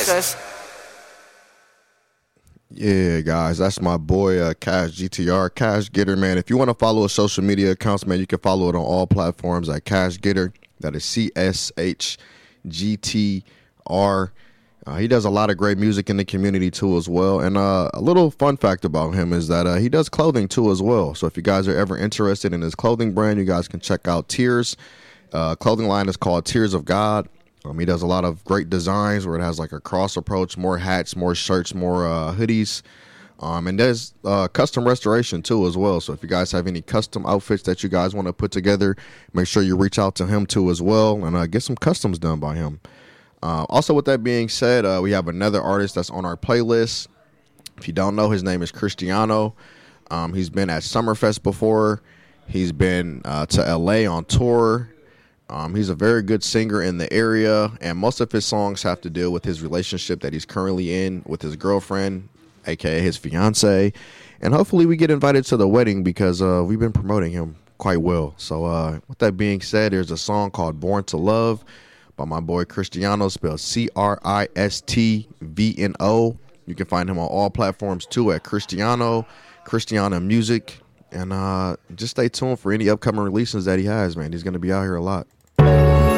Yeah, guys, that's my boy Cash GTR, Cash Getter, man. If you want to follow his social media accounts, man, you can follow it on all platforms at Cash Getter. That is CSHGTR. He does a lot of great music in the community too as well. And a little fun fact about him is that he does clothing too as well. So if you guys are ever interested in his clothing brand, you guys can check out Tears. Clothing line is called Tears of God. He does a lot of great designs where it has like a cross approach, more hats, more shirts, more hoodies. And there's custom restoration too as well. So if you guys have any custom outfits that you guys want to put together, make sure you reach out to him too as well and get some customs done by him. Also, with that being said, we have another artist that's on our playlist. If you don't know, his name is Cristiano. He's been at Summerfest before. He's been to LA on tour. He's a very good singer in the area, and most of his songs have to deal with his relationship that he's currently in with his girlfriend, aka his fiance. And hopefully we get invited to the wedding because we've been promoting him quite well. So with that being said, there's a song called Born to Love by my boy Cristiano, spelled Cristvno. You can find him on all platforms too at Cristiano Music. And just stay tuned for any upcoming releases that he has, man. He's going to be out here a lot.